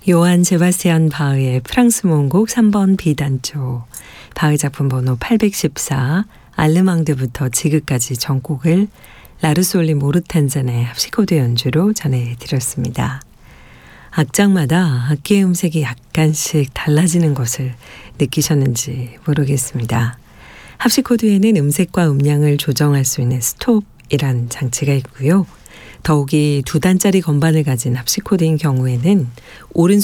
요한 세바스찬 바흐의 프랑스 모음곡 3번 비단조, 바흐 작품 번호 814, 알르망드부터 지그까지 전곡을 라르솔리 모르탄잔의 합시코드 연주로 전해드렸습니다. 악장마다 악기의 음색이 약간씩 달라지는 것을 느끼셨는지 모르겠습니다. 합시코드에는 음색과 음량을 조정할 수 있는 스톱이란 장치가 있고요. 더욱이 2단짜리 건반을 가진 합시코드인 경우에는 오른손